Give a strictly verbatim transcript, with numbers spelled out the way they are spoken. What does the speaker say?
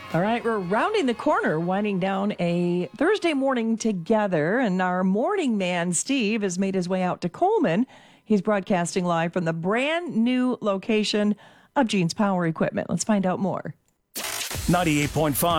All right, we're rounding the corner, winding down a Thursday morning together, and our morning man, Steve, has made his way out to Coleman. He's broadcasting live from the brand new location of Gene's Power Equipment. Let's find out more. ninety-eight point five